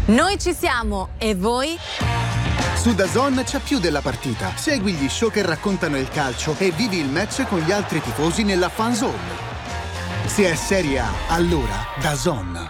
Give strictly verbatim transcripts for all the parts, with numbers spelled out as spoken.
Noi ci siamo, e voi? Su DAZN c'è più della partita. Segui gli show che raccontano il calcio e vivi il match con gli altri tifosi nella fan zone. Se è Serie A, allora DAZN.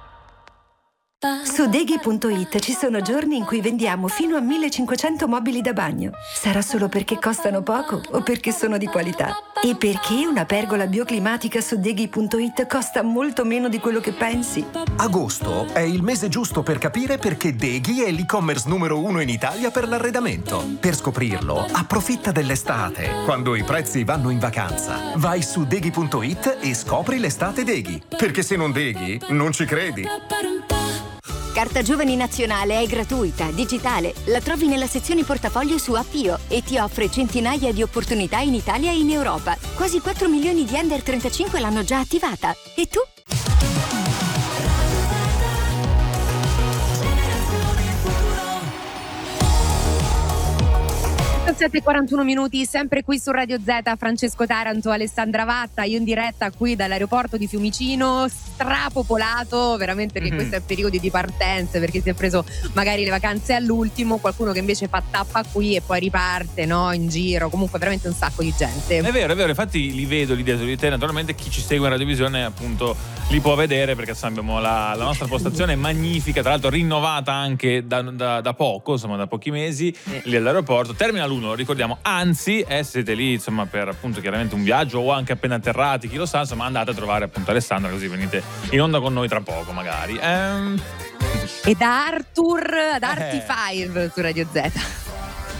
Su Deghi punto it ci sono giorni in cui vendiamo fino a millecinquecento mobili da bagno. Sarà solo perché costano poco o perché sono di qualità? E perché una pergola bioclimatica su Deghi punto it costa molto meno di quello che pensi? Agosto è il mese giusto per capire perché Deghi è l'e-commerce numero uno in Italia per l'arredamento. Per scoprirlo, approfitta dell'estate, quando i prezzi vanno in vacanza. Vai su Deghi punto it e scopri l'estate Deghi. Perché se non Deghi, non ci credi. Carta Giovani Nazionale è gratuita, digitale. La trovi nella sezione portafoglio su Appio e ti offre centinaia di opportunità in Italia e in Europa. Quasi quattro milioni di under trentacinque l'hanno già attivata. E tu? sette e quarantuno minuti, sempre qui su Radio Z. Francesco Taranto, Alessandra Vatta, io in diretta qui dall'aeroporto di Fiumicino, strapopolato, veramente, perché mm-hmm. questo è periodo di partenze, perché si è preso magari le vacanze all'ultimo, qualcuno che invece fa tappa qui e poi riparte, no, in giro, comunque veramente un sacco di gente. È vero, è vero, infatti li vedo lì dietro di te, naturalmente chi ci segue in radiovisione appunto li può vedere, perché abbiamo la, la nostra postazione magnifica, tra l'altro rinnovata anche da, da, da poco, insomma da pochi mesi, eh. lì all'aeroporto, Terminal uno, lo ricordiamo, anzi eh, se siete lì insomma per appunto chiaramente un viaggio o anche appena atterrati, chi lo sa, insomma andate a trovare appunto Alessandra, così venite in onda con noi tra poco magari. Ehm... E da Arthur ad Arti cinque su Radio Z.